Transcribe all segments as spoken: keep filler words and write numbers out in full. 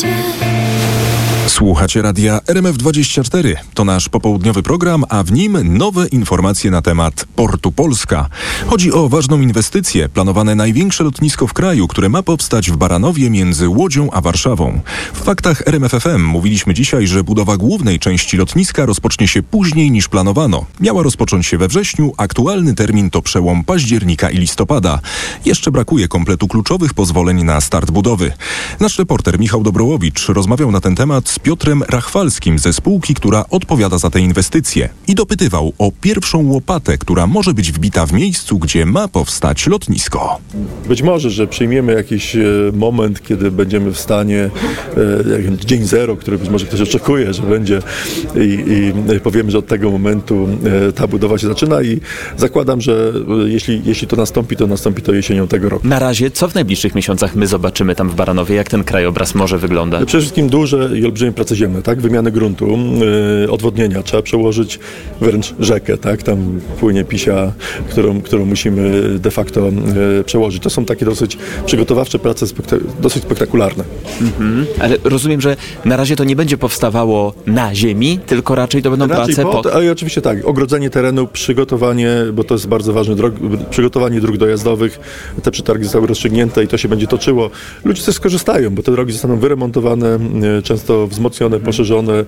Słuchacie radia R M F dwadzieścia cztery. To nasz popołudniowy program, a w nim nowe informacje na temat Portu Polska. Chodzi o ważną inwestycję, planowane największe lotnisko w kraju, które ma powstać w Baranowie między Łodzią a Warszawą. W faktach R M F F M mówiliśmy dzisiaj, że budowa głównej części lotniska rozpocznie się później niż planowano. Miała rozpocząć się we wrześniu, aktualny termin to przełom października i listopada. Jeszcze brakuje kompletu kluczowych pozwoleń na start budowy. Nasz reporter Michał Dobrołowicz rozmawiał na ten temat z Piotrem Rachwalskim ze spółki, która odpowiada za te inwestycje i dopytywał o pierwszą łopatę, która może być wbita w miejscu, gdzie ma powstać lotnisko. Być może, że przyjmiemy jakiś e, moment, kiedy będziemy w stanie, e, dzień zero, który być może ktoś oczekuje, że będzie i, i powiemy, że od tego momentu e, ta budowa się zaczyna i zakładam, że e, jeśli, jeśli to nastąpi, to nastąpi to jesienią tego roku. Na razie, co w najbliższych miesiącach my zobaczymy tam w Baranowie? Jak ten krajobraz może wyglądać? Przede wszystkim duże i olbrzymie prace ziemne, tak? Wymiany gruntu, yy, odwodnienia. Trzeba przełożyć wręcz rzekę, tak? Tam płynie Pisia, którą, którą musimy de facto yy, przełożyć. To są takie dosyć przygotowawcze prace, spekta- dosyć spektakularne. Mhm. Ale rozumiem, że na razie to nie będzie powstawało na ziemi, tylko raczej to będą raczej prace pod... pod... Ale oczywiście tak, ogrodzenie terenu, przygotowanie, bo to jest bardzo ważne, drog... przygotowanie dróg dojazdowych. Te przetargi zostały rozstrzygnięte i to się będzie toczyło. Ludzie też skorzystają, bo te drogi zostaną wyremontowane, yy, często wzmocnione, poszerzone e,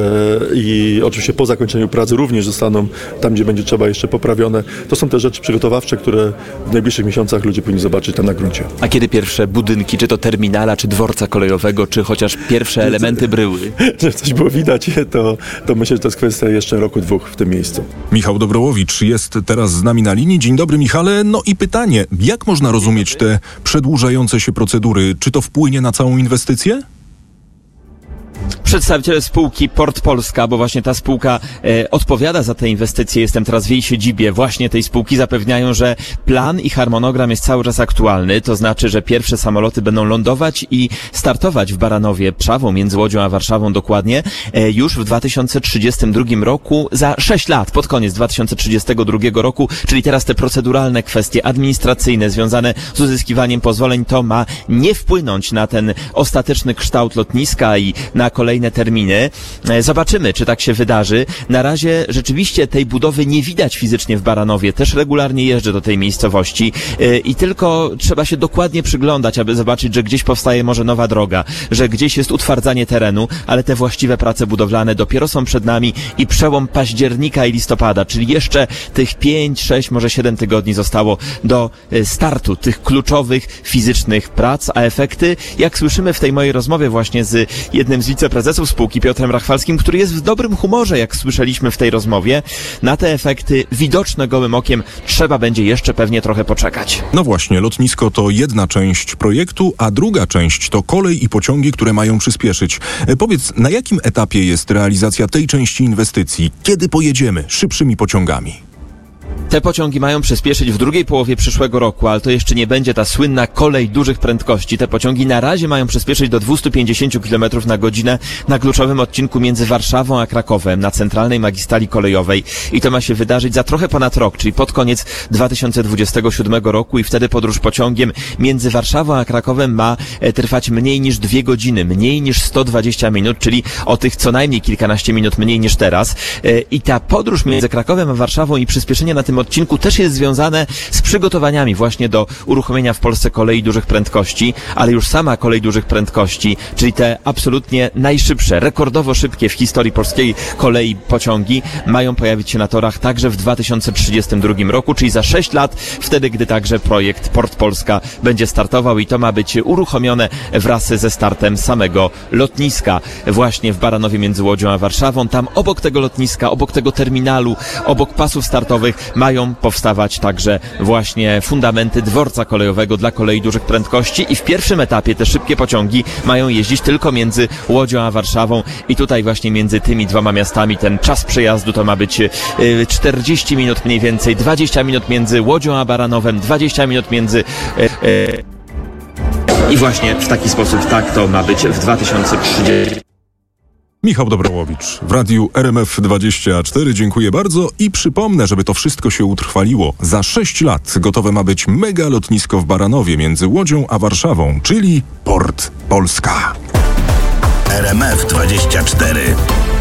i oczywiście po zakończeniu pracy również zostaną tam, gdzie będzie trzeba jeszcze poprawione. To są te rzeczy przygotowawcze, które w najbliższych miesiącach ludzie powinni zobaczyć tam na gruncie. A kiedy pierwsze budynki, czy to terminala, czy dworca kolejowego, czy chociaż pierwsze elementy bryły? Żeby coś było widać, to, to myślę, że to jest kwestia jeszcze roku, dwóch w tym miejscu. Michał Dobrołowicz jest teraz z nami na linii. Dzień dobry, Michale. No i pytanie, jak można rozumieć te przedłużające się procedury? Czy to wpłynie na całą inwestycję? Przedstawiciele spółki Port Polska, bo właśnie ta spółka e, odpowiada za te inwestycje, jestem teraz w jej siedzibie właśnie tej spółki, zapewniają, że plan i harmonogram jest cały czas aktualny, to znaczy, że pierwsze samoloty będą lądować i startować w Baranowie, Warszawą, między Łodzią a Warszawą dokładnie, e, już w dwa tysiące trzydziestym drugim roku, za sześć lat, pod koniec dwa tysiące trzydziestego drugiego roku, czyli teraz te proceduralne kwestie administracyjne związane z uzyskiwaniem pozwoleń, to ma nie wpłynąć na ten ostateczny kształt lotniska i na kolejne terminy. Zobaczymy, czy tak się wydarzy. Na razie rzeczywiście tej budowy nie widać fizycznie w Baranowie. Też regularnie jeżdżę do tej miejscowości i tylko trzeba się dokładnie przyglądać, aby zobaczyć, że gdzieś powstaje może nowa droga, że gdzieś jest utwardzanie terenu, ale te właściwe prace budowlane dopiero są przed nami i przełom października i listopada, czyli jeszcze tych pięć, sześć, może siedem tygodni zostało do startu tych kluczowych fizycznych prac, a efekty, jak słyszymy w tej mojej rozmowie właśnie z jednym z wiceprezesów spółki, Piotrem Rachwalskim, który jest w dobrym humorze, jak słyszeliśmy w tej rozmowie, na te efekty widoczne gołym okiem trzeba będzie jeszcze pewnie trochę poczekać. No właśnie, lotnisko to jedna część projektu, a druga część to kolej i pociągi, które mają przyspieszyć. E, powiedz, na jakim etapie jest realizacja tej części inwestycji? Kiedy pojedziemy szybszymi pociągami? Te pociągi mają przyspieszyć w drugiej połowie przyszłego roku, ale to jeszcze nie będzie ta słynna kolej dużych prędkości. Te pociągi na razie mają przyspieszyć do dwieście pięćdziesiąt kilometrów na godzinę na kluczowym odcinku między Warszawą a Krakowem, na centralnej magistrali kolejowej. I to ma się wydarzyć za trochę ponad rok, czyli pod koniec dwa tysiące dwudziestego siódmego roku i wtedy podróż pociągiem między Warszawą a Krakowem ma trwać mniej niż dwie godziny, mniej niż sto dwadzieścia minut, czyli o tych co najmniej kilkanaście minut mniej niż teraz. I ta podróż między Krakowem a Warszawą i przyspieszenie na tym odcinku też jest związane z przygotowaniami właśnie do uruchomienia w Polsce kolei dużych prędkości, ale już sama kolej dużych prędkości, czyli te absolutnie najszybsze, rekordowo szybkie w historii polskiej kolei pociągi mają pojawić się na torach także w dwa tysiące trzydziestym drugim roku, czyli za sześć lat, wtedy gdy także projekt Port Polska będzie startował i to ma być uruchomione wraz ze startem samego lotniska właśnie w Baranowie między Łodzią a Warszawą. Tam obok tego lotniska, obok tego terminalu, obok pasów startowych mają powstawać także właśnie fundamenty dworca kolejowego dla kolei dużych prędkości i w pierwszym etapie te szybkie pociągi mają jeździć tylko między Łodzią a Warszawą i tutaj właśnie między tymi dwoma miastami ten czas przejazdu to ma być czterdzieści minut mniej więcej, dwadzieścia minut między Łodzią a Baranowem, dwadzieścia minut między... I właśnie w taki sposób tak to ma być w dwa tysiące trzydziestym. Michał Dobrołowicz w radiu R M F dwadzieścia cztery. Dziękuję bardzo i przypomnę, żeby to wszystko się utrwaliło. Za sześć lat gotowe ma być mega lotnisko w Baranowie między Łodzią a Warszawą, czyli Port Polska. R M F dwadzieścia cztery.